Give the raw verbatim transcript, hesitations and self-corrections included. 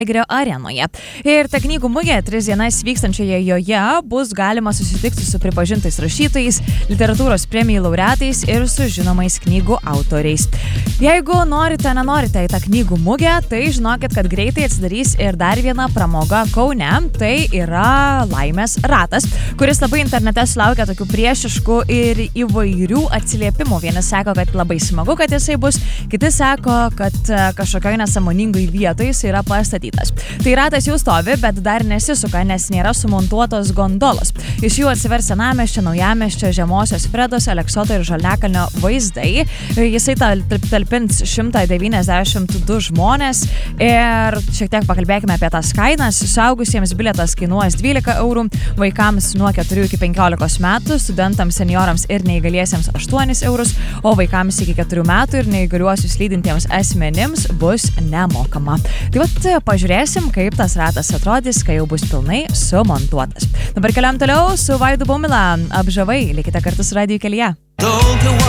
Žalgirio arenoje. Ir ta knygų mugė tris dienas vykstančioje joje bus galima susitikti su pripažintais rašytojais, literatūros premijų laureatais ir su žinomais knygų autoriais. Jeigu norite, nenorite į tą knygų mugę, tai žinokit, kad greitai atsidarys ir dar viena pramoga Kaune. Tai yra Laimės ratas, kuris labai internete sulaukia tokių priešiškų ir įvairių atsiliepimų. Vieni sako, kad labai smagu, kad jisai bus, kiti sako, kad kažkokioj nesąmoningai vietoje jis yra pastatytas. Tai ratas jau stovi, bet dar nesisuka, nes nėra sumontuotos gondolos. Iš jų atsivers senamiesčio, naujamiesčio, Žemosios Fredos, Aleksoto ir Žaliakalnio vaizdai. Jisai talpins šimtą devyniasdešimt du žmonės ir šiek tiek pakalbėkime apie tas kainas. Suaugusiems bilietas kainuos dvylika eurų, vaikams nuo keturių iki penkiolikos metų, studentams, seniorams ir neįgaliesiems aštuonis eurus, o vaikams iki keturių metų ir neįgaliuosius lydintiems asmenims bus nemokama. Tai vat, pažiūrėsim, kaip tas ratas atrodys, kai jau bus pilnai sumontuotas. Dabar keliam toliau su Vaidu Baumila. Apžavai, likite kartu su Radiju kelyje.